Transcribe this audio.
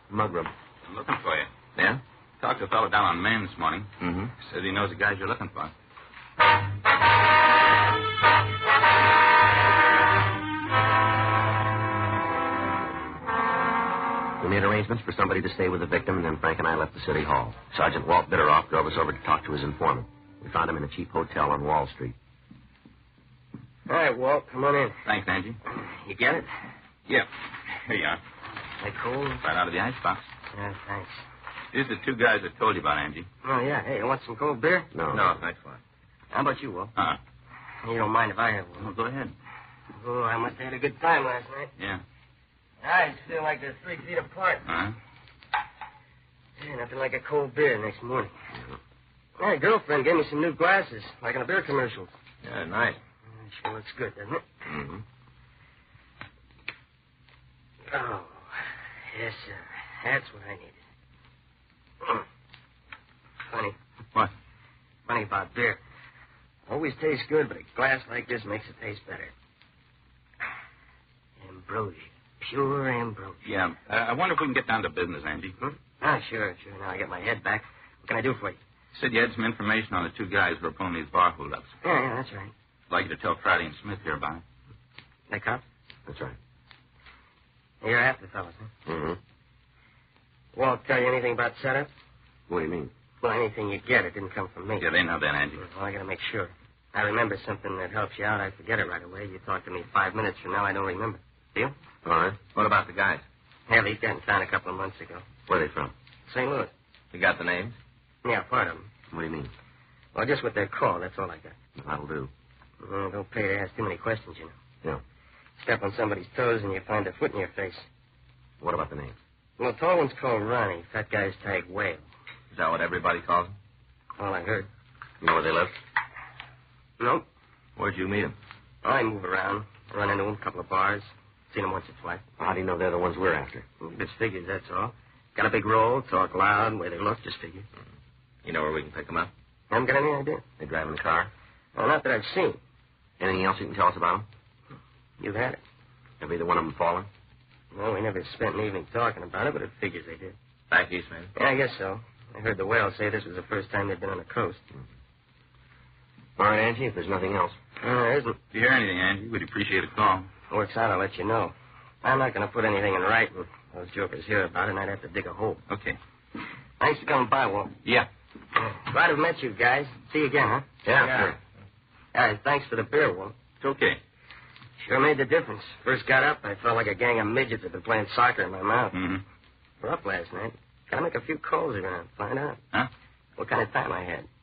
Mugrum. I'm looking for you. Yeah? Talked to a fellow down on Main this morning. Mm-hmm. Says he knows the guys you're looking for. We made arrangements for somebody to stay with the victim, and then Frank and I left the city hall. Sergeant Walt Bitteroff drove us over to talk to his informant. We found him in a cheap hotel on Wall Street. All right, Walt, come on in. Thanks, Angie. You get it? Yep. Here you are. They cold? Right out of the icebox. Yeah, thanks. Here's the two guys I told you about, Angie. Oh, yeah. Hey, you want some cold beer? No. No, thanks a lot. How about you, Walt? Uh-huh. You don't mind if I have one? Well, go ahead. Oh, I must have had a good time last night. Yeah. I feel like they're 3 feet apart. Uh-huh. Yeah, nothing like a cold beer next morning. My girlfriend gave me some new glasses, like in the beer commercials. Yeah, nice. Sure looks good, doesn't it? Mm-hmm. Oh, yes, sir. That's what I needed. Funny. What? Funny about beer. Always tastes good, but a glass like this makes it taste better. Ambrosia. Pure ambrosia. Yeah. I wonder if we can get down to business, Angie. Ah, sure. Now I get my head back. What can I do for you? Said you had some information on the two guys who were pulling these bar holdups. Yeah, that's right. I'd like you to tell Friday and Smith here about it. They cops? That's right. You're after fellas, huh? Mm-hmm. Won't tell you anything about setup? What do you mean? Well, anything you get, it didn't come from me. Yeah, they know that, Angie. Well, I gotta make sure. I remember something that helps you out. I forget it right away. You talk to me 5 minutes from now, I don't remember. Deal? All right. What about the guys? Hell, he got in town a couple of months ago. Where are they from? St. Louis. You got the names? Yeah, part of them. What do you mean? Well, just what they're called, that's all I got. That'll do. Don't pay to ask too many questions, you know. Yeah. Step on somebody's toes and you find a foot in your face. What about the names? Well, the tall one's called Ronnie. Fat guy's tagged Whale. Is that what everybody calls them? All I heard. You know where they live? Nope. Where'd you meet them? I move around. Run into them, a couple of bars. Seen them once or twice. How do you know they're the ones we're after? Just figures, that's all. Got a big roll, talk loud, way they look, just figures. You know where we can pick them up? Haven't got any idea. They drive in a car? Well, not that I've seen. Anything else you can tell us about them? You've had it. Have either one of them fallen? Well, we never spent an evening talking about it, but it figures they did. Back east, maybe? Yeah, I guess so. I heard the Whale say this was the first time they'd been on the coast. All right, Angie, if there's nothing else. There isn't. If you hear anything, Angie, we'd appreciate a call. Works out, I'll let you know. I'm not going to put anything in writing. Those jokers hear about it, and I'd have to dig a hole. Okay. Thanks for coming by, Walt. Yeah. Glad to have met you guys. See you again, huh? Yeah, sure. All right, thanks for the beer, Walt. It's okay. Sure made the difference. First got up, I felt like a gang of midgets had been playing soccer in my mouth. Mm-hmm. We're up last night. Gotta make a few calls around, find out. Huh? What kind of time I had.